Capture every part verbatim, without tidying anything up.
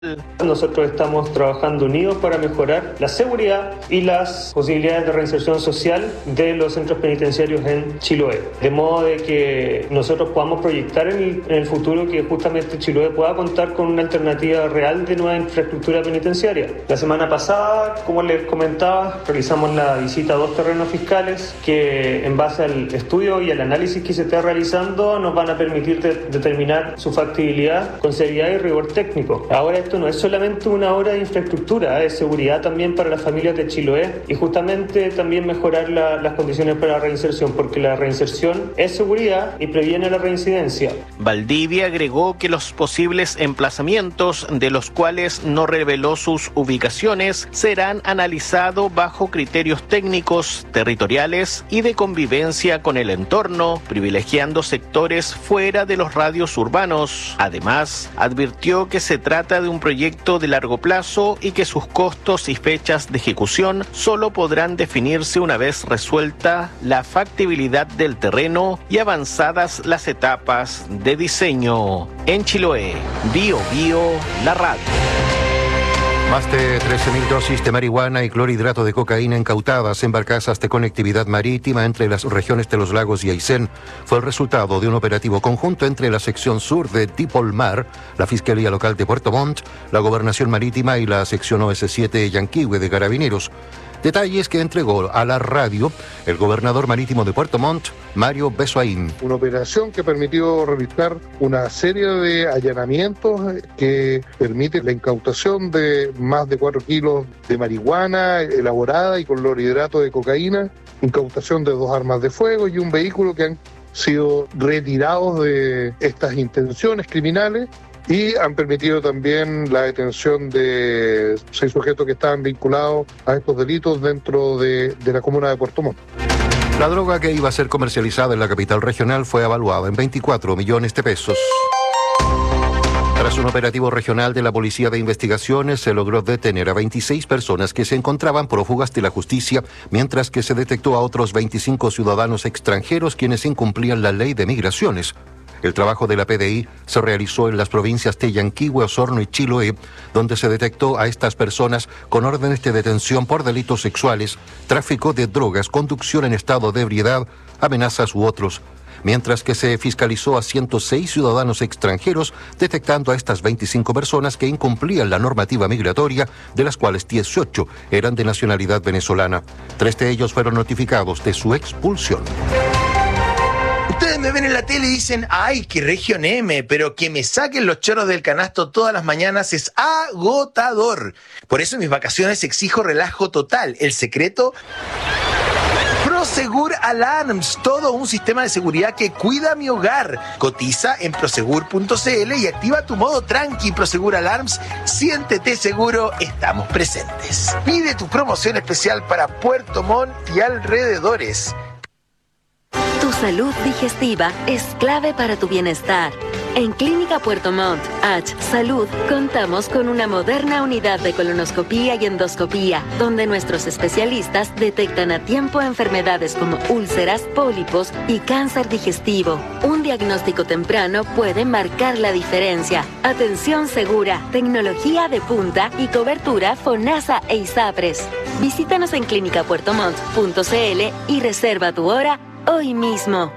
Nosotros estamos trabajando unidos para mejorar la seguridad y las posibilidades de reinserción social de los centros penitenciarios en Chiloé, de modo de que nosotros podamos proyectar en el, en el futuro que justamente Chiloé pueda contar con una alternativa real de nueva infraestructura penitenciaria. La semana pasada, como les comentaba, realizamos la visita a dos terrenos fiscales que, en base al estudio y al análisis que se está realizando, nos van a permitir de, determinar su factibilidad con seriedad y rigor técnico. Ahora, esto no es solamente una obra de infraestructura, es seguridad también para las familias de Chiloé y justamente también mejorar la, las condiciones para la reinserción, porque la reinserción es seguridad y previene la reincidencia. Valdivia agregó que los posibles emplazamientos, de los cuales no reveló sus ubicaciones, serán analizados bajo criterios técnicos, territoriales y de convivencia con el entorno, privilegiando sectores fuera de los radios urbanos. Además, advirtió que se trata de un proyecto de largo plazo y que sus costos y fechas de ejecución solo podrán definirse una vez resuelta la factibilidad del terreno y avanzadas las etapas de diseño. En Chiloé, Bio Bio, la radio. Más de trece mil dosis de marihuana y clorhidrato de cocaína incautadas en barcazas de conectividad marítima entre las regiones de los lagos y Aysén fue el resultado de un operativo conjunto entre la sección sur de Dipolmar, la Fiscalía Local de Puerto Montt, la Gobernación Marítima y la sección O S siete Yanquihue de Carabineros. Detalles que entregó a la radio el gobernador marítimo de Puerto Montt, Mario Besoaín. Una operación que permitió realizar una serie de allanamientos que permite la incautación de más de cuatro kilos de marihuana elaborada y con clorhidrato de cocaína, incautación de dos armas de fuego y un vehículo que han sido retirados de estas intenciones criminales. Y han permitido también la detención de seis sujetos que estaban vinculados a estos delitos dentro de, de la comuna de Puerto Montt. La droga que iba a ser comercializada en la capital regional fue evaluada en veinticuatro millones de pesos. Tras un operativo regional de la Policía de Investigaciones, se logró detener a veintiséis personas que se encontraban prófugas de la justicia, mientras que se detectó a otros veinticinco ciudadanos extranjeros quienes incumplían la ley de migraciones. El trabajo de la P D I se realizó en las provincias de Yanquihue, Osorno y Chiloé, donde se detectó a estas personas con órdenes de detención por delitos sexuales, tráfico de drogas, conducción en estado de ebriedad, amenazas u otros, mientras que se fiscalizó a ciento seis ciudadanos extranjeros, detectando a estas veinticinco personas que incumplían la normativa migratoria, de las cuales dieciocho eran de nacionalidad venezolana. Tres de ellos fueron notificados de su expulsión. Ustedes me ven en la tele y dicen, ay, qué región M, pero que me saquen los choros del canasto todas las mañanas es agotador. Por eso en mis vacaciones exijo relajo total. El secreto, Prosegur Alarms, todo un sistema de seguridad que cuida mi hogar. Cotiza en prosegur punto c l y activa tu modo tranqui. Prosegur Alarms, siéntete seguro, estamos presentes. Pide tu promoción especial para Puerto Montt y alrededores. Tu salud digestiva es clave para tu bienestar. En Clínica Puerto Montt, H Salud, contamos con una moderna unidad de colonoscopía y endoscopía, donde nuestros especialistas detectan a tiempo enfermedades como úlceras, pólipos y cáncer digestivo. Un diagnóstico temprano puede marcar la diferencia. Atención segura, tecnología de punta y cobertura FONASA e ISAPRES. Visítanos en clínica puerto montt punto c l y reserva tu hora hoy mismo.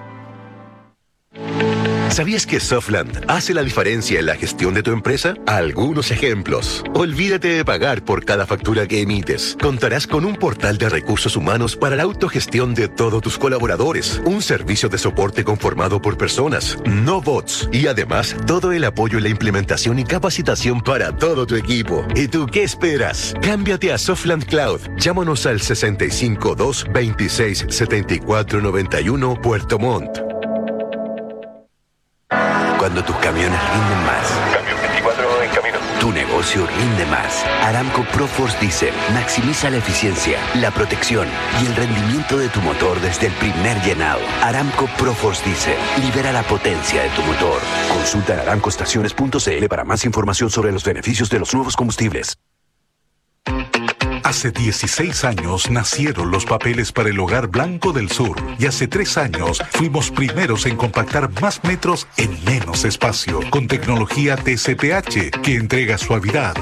¿Sabías que Softland hace la diferencia en la gestión de tu empresa? Algunos ejemplos. Olvídate de pagar por cada factura que emites. Contarás con un portal de recursos humanos para la autogestión de todos tus colaboradores. Un servicio de soporte conformado por personas, no bots. Y además, todo el apoyo en la implementación y capacitación para todo tu equipo. ¿Y tú qué esperas? Cámbiate a Softland Cloud. Llámanos al sesenta y cinco dos veintiséis setenta y cuatro noventa y uno Puerto Montt. Cuando tus camiones rinden más. Camión veinticuatro en camino. Tu negocio rinde más. Aramco ProForce Diesel maximiza la eficiencia, la protección y el rendimiento de tu motor desde el primer llenado. Aramco ProForce Diesel libera la potencia de tu motor. Consulta en aramco estaciones punto c l para más información sobre los beneficios de los nuevos combustibles. Hace dieciséis años nacieron los papeles para el Hogar Blanco del Sur y hace tres años fuimos primeros en compactar más metros en menos espacio con tecnología T C P H que entrega suavidad,